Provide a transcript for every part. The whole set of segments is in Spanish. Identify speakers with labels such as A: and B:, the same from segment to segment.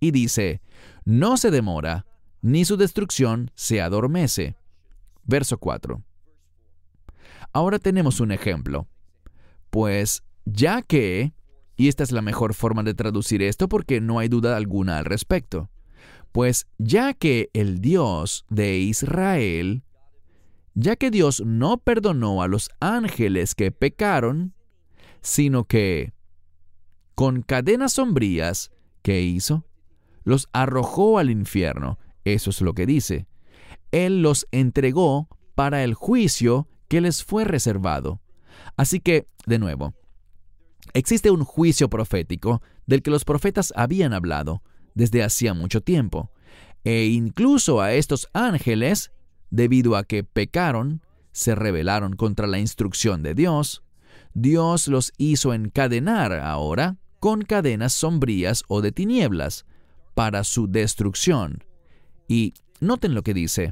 A: y dice, no se demora, ni su destrucción se adormece. Verso 4. Ahora tenemos un ejemplo. Pues ya que, y esta es la mejor forma de traducir esto porque no hay duda alguna al respecto, pues ya que el Dios de Israel, ya que Dios no perdonó a los ángeles que pecaron, sino que con cadenas sombrías, ¿qué hizo? Los arrojó al infierno. Eso es lo que dice. Él los entregó para el juicio que les fue reservado. Así que, de nuevo, existe un juicio profético del que los profetas habían hablado desde hacía mucho tiempo. E incluso a estos ángeles, debido a que pecaron, se rebelaron contra la instrucción de Dios, Dios los hizo encadenar ahora con cadenas sombrías o de tinieblas para su destrucción. Y noten lo que dice.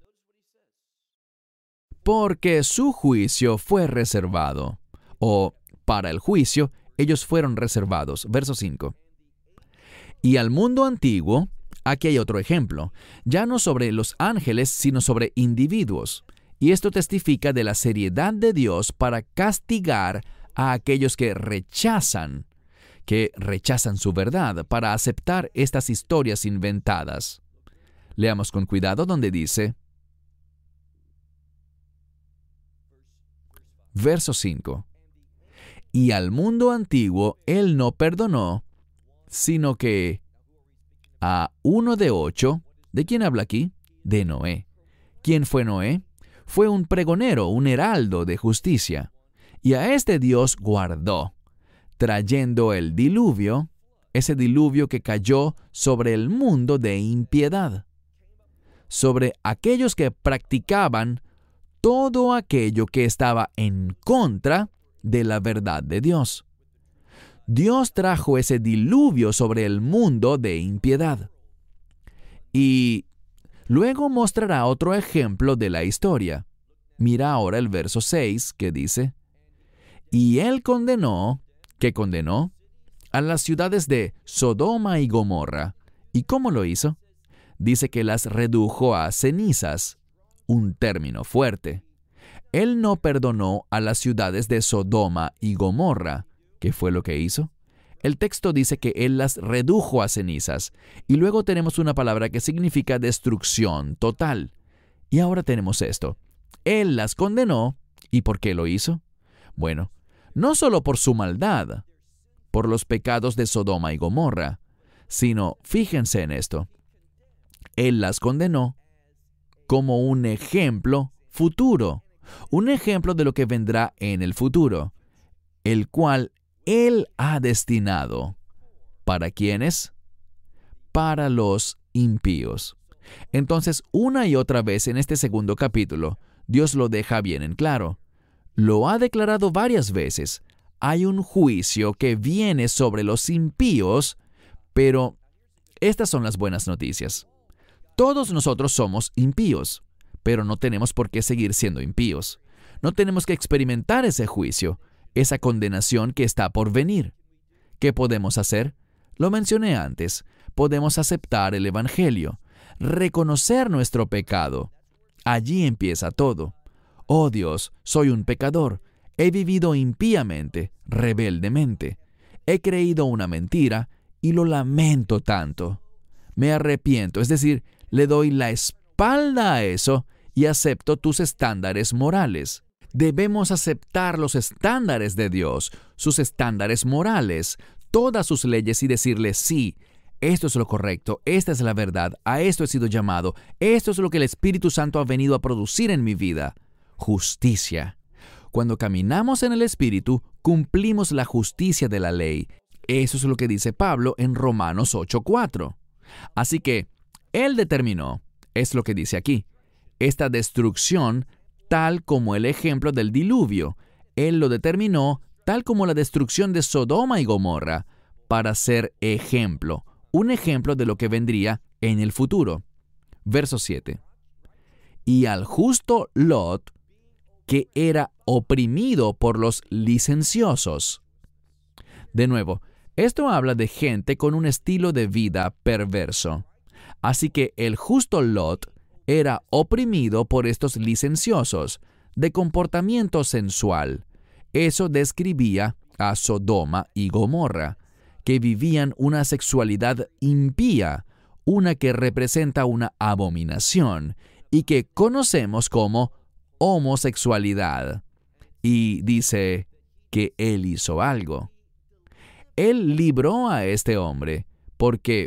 A: Porque su juicio fue reservado, o para el juicio ellos fueron reservados. Verso 5. Y al mundo antiguo, aquí hay otro ejemplo, ya no sobre los ángeles, sino sobre individuos. Y esto testifica de la seriedad de Dios para castigar a aquellos que rechazan su verdad, para aceptar estas historias inventadas. Leamos con cuidado donde dice, verso 5. Y al mundo antiguo él no perdonó, sino que a uno de 8, ¿de quién habla aquí? De Noé. ¿Quién fue Noé? Fue un pregonero, un heraldo de justicia. Y a este Dios guardó, trayendo el diluvio, ese diluvio que cayó sobre el mundo de impiedad, sobre aquellos que practicaban todo aquello que estaba en contra de la verdad de Dios. Dios trajo ese diluvio sobre el mundo de impiedad. Y luego mostrará otro ejemplo de la historia. Mira ahora el verso 6 que dice, y él condenó, ¿qué condenó? A las ciudades de Sodoma y Gomorra. ¿Y cómo lo hizo? Dice que las redujo a cenizas, un término fuerte. Él no perdonó a las ciudades de Sodoma y Gomorra. ¿Qué fue lo que hizo? El texto dice que Él las redujo a cenizas, y luego tenemos una palabra que significa destrucción total. Y ahora tenemos esto. Él las condenó, ¿y por qué lo hizo? Bueno, no solo por su maldad, por los pecados de Sodoma y Gomorra, sino, fíjense en esto, Él las condenó como un ejemplo futuro, un ejemplo de lo que vendrá en el futuro, el cual Él ha destinado. ¿Para quiénes? Para los impíos. Entonces, una y otra vez en este segundo capítulo, Dios lo deja bien en claro. Lo ha declarado varias veces. Hay un juicio que viene sobre los impíos, pero estas son las buenas noticias. Todos nosotros somos impíos, pero no tenemos por qué seguir siendo impíos. No tenemos que experimentar ese juicio, esa condenación que está por venir. ¿Qué podemos hacer? Lo mencioné antes. Podemos aceptar el Evangelio, reconocer nuestro pecado. Allí empieza todo. Oh Dios, soy un pecador. He vivido impíamente, rebeldemente. He creído una mentira y lo lamento tanto. Me arrepiento, es decir, le doy la espalda a eso y acepto tus estándares morales. Debemos aceptar los estándares de Dios, sus estándares morales, todas sus leyes y decirle sí, esto es lo correcto, esta es la verdad, a esto he sido llamado, esto es lo que el Espíritu Santo ha venido a producir en mi vida. Justicia. Cuando caminamos en el Espíritu, cumplimos la justicia de la ley. Eso es lo que dice Pablo en Romanos 8:4. Así que Él determinó, es lo que dice aquí, esta destrucción tal como el ejemplo del diluvio. Él lo determinó tal como la destrucción de Sodoma y Gomorra para ser ejemplo, un ejemplo de lo que vendría en el futuro. Verso 7. Y al justo Lot, que era oprimido por los licenciosos. De nuevo, Esto habla de gente con un estilo de vida perverso. Así que el justo Lot era oprimido por estos licenciosos, de comportamiento sensual. Eso describía a Sodoma y Gomorra, que vivían una sexualidad impía, una que representa una abominación, y que conocemos como homosexualidad. Y dice que él hizo algo. Él libró a este hombre, porque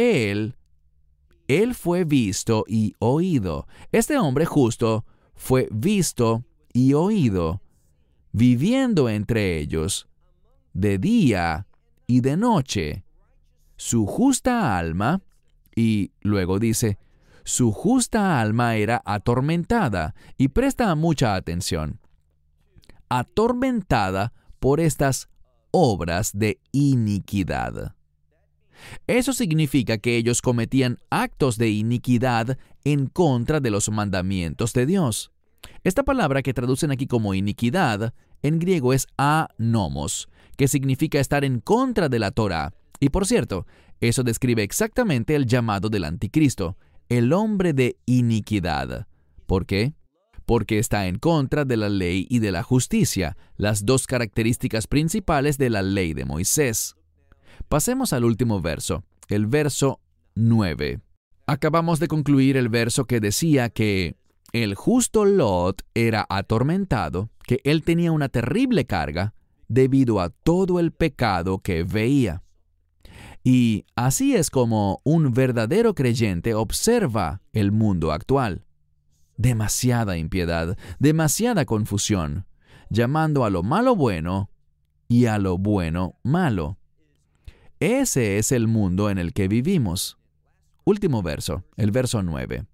A: él fue visto y oído. Este hombre justo fue visto y oído, viviendo entre ellos, de día y de noche. Su justa alma, y luego dice, su justa alma era atormentada, y presta mucha atención, atormentada por estas obras de iniquidad. Eso significa que ellos cometían actos de iniquidad en contra de los mandamientos de Dios. Esta palabra que traducen aquí como iniquidad, en griego es anomos, que significa estar en contra de la Torá. Y por cierto, eso describe exactamente el llamado del anticristo, el hombre de iniquidad. ¿Por qué? Porque está en contra de la ley y de la justicia, las dos características principales de la ley de Moisés. Pasemos al último verso, el verso 9. Acabamos de concluir el verso que decía que el justo Lot era atormentado, que él tenía una terrible carga debido a todo el pecado que veía. Y así es como un verdadero creyente observa el mundo actual. Demasiada impiedad, demasiada confusión, llamando a lo malo bueno y a lo bueno malo. Ese es el mundo en el que vivimos. Último verso, el verso 9.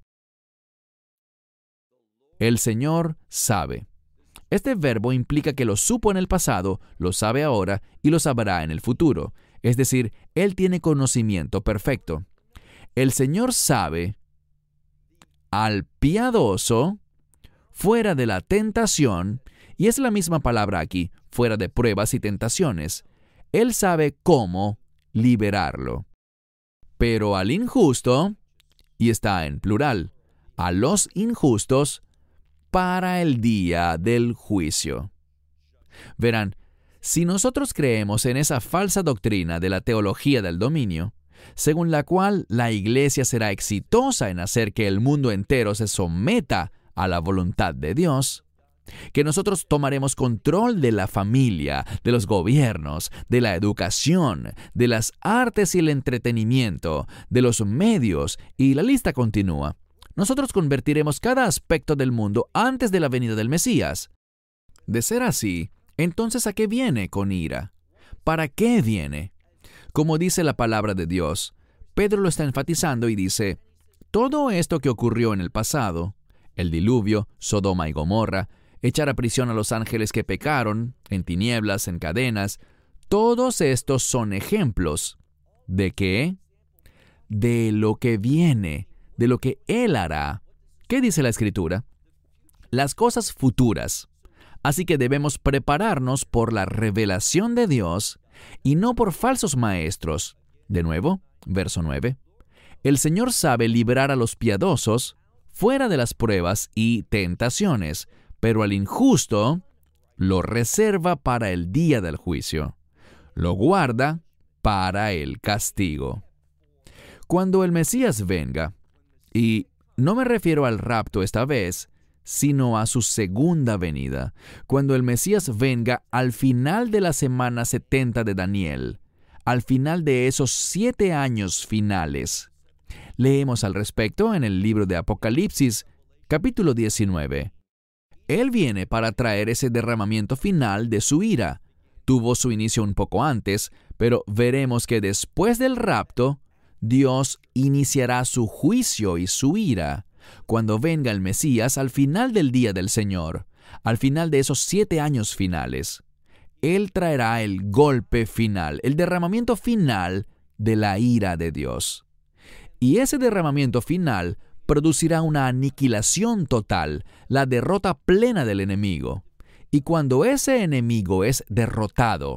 A: El Señor sabe. Este verbo implica que lo supo en el pasado, lo sabe ahora y lo sabrá en el futuro. Es decir, Él tiene conocimiento perfecto. El Señor sabe al piadoso fuera de la tentación, y es la misma palabra aquí, fuera de pruebas y tentaciones. Él sabe cómo liberarlo. Pero al injusto, y está en plural, a los injustos, para el día del juicio. Verán, si nosotros creemos en esa falsa doctrina de la teología del dominio, según la cual la Iglesia será exitosa en hacer que el mundo entero se someta a la voluntad de Dios, que nosotros tomaremos control de la familia, de los gobiernos, de la educación, de las artes y el entretenimiento, de los medios, y la lista continúa. Nosotros convertiremos cada aspecto del mundo antes de la venida del Mesías. De ser así, entonces ¿a qué viene con ira? ¿Para qué viene? Como dice la palabra de Dios, Pedro lo está enfatizando y dice, todo esto que ocurrió en el pasado, el diluvio, Sodoma y Gomorra, echar a prisión a los ángeles que pecaron, en tinieblas, en cadenas, todos estos son ejemplos. ¿De qué? De lo que viene, de lo que Él hará. ¿Qué dice la Escritura? Las cosas futuras. Así que debemos prepararnos por la revelación de Dios y no por falsos maestros. De nuevo, verso 9. El Señor sabe librar a los piadosos fuera de las pruebas y tentaciones, pero al injusto lo reserva para el día del juicio. Lo guarda para el castigo. Cuando el Mesías venga, y no me refiero al rapto esta vez, sino a su segunda venida, cuando el Mesías venga al final de la semana 70 de Daniel, al final de esos 7 años finales. Leemos al respecto en el libro de Apocalipsis, capítulo 19. Él viene para traer ese derramamiento final de su ira. Tuvo su inicio un poco antes, pero veremos que después del rapto, Dios iniciará su juicio y su ira, cuando venga el Mesías al final del día del Señor, al final de esos 7 años finales. Él traerá el golpe final, el derramamiento final de la ira de Dios. Y ese derramamiento final producirá una aniquilación total, la derrota plena del enemigo. Y cuando ese enemigo es derrotado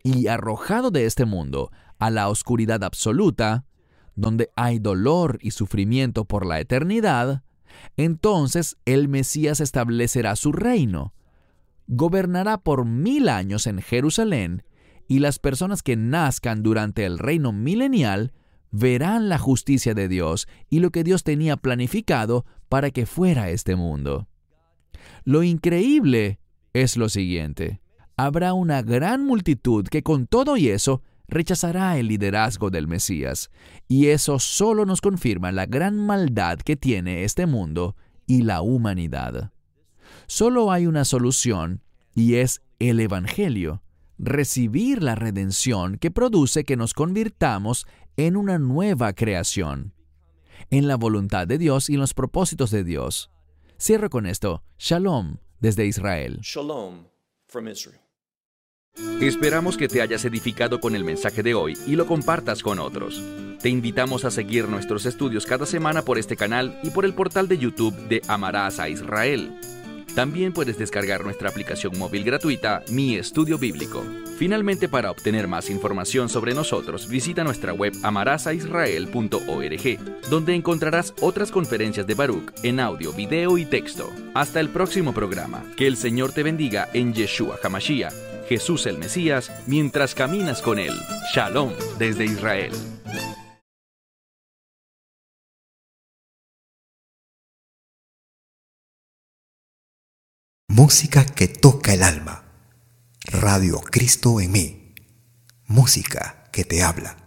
A: y arrojado de este mundo a la oscuridad absoluta, donde hay dolor y sufrimiento por la eternidad, entonces el Mesías establecerá su reino, gobernará por 1000 años en Jerusalén, y las personas que nazcan durante el reino milenial verán la justicia de Dios y lo que Dios tenía planificado para que fuera este mundo. Lo increíble es lo siguiente: habrá una gran multitud que con todo y eso rechazará el liderazgo del Mesías, y eso solo nos confirma la gran maldad que tiene este mundo y la humanidad. Solo hay una solución, y es el Evangelio: recibir la redención que produce que nos convirtamos en una nueva creación, en la voluntad de Dios y en los propósitos de Dios. Cierro con esto. Shalom desde Israel.
B: Shalom from Israel.
C: Esperamos que te hayas edificado con el mensaje de hoy y lo compartas con otros. Te invitamos a seguir nuestros estudios cada semana por este canal y por el portal de YouTube de Amarás a Israel. También puedes descargar nuestra aplicación móvil gratuita, Mi Estudio Bíblico. Finalmente, para obtener más información sobre nosotros, visita nuestra web amarasaisrael.org, donde encontrarás otras conferencias de Baruch en audio, video y texto. Hasta el próximo programa. Que el Señor te bendiga en Yeshua HaMashiach, Jesús el Mesías, mientras caminas con Él. Shalom desde Israel.
D: Música que toca el alma. Radio Cristo en mí. Música que te habla.